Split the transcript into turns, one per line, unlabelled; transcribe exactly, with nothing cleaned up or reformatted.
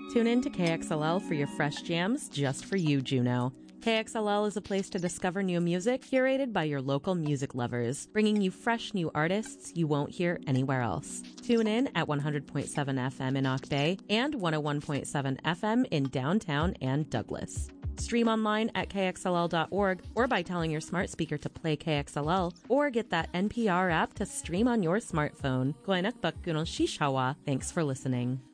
Tune in to K X L L for your fresh jams just for you, Juneau. K X L L is a place to discover new music curated by your local music lovers, bringing you fresh new artists you won't hear anywhere else. Tune in at one hundred point seven F M in Ock Bay and one oh one point seven F M in downtown and Douglas. Stream online at K X L L dot org or by telling your smart speaker to play K X L L, or get that N P R app to stream on your smartphone. Thanks for listening.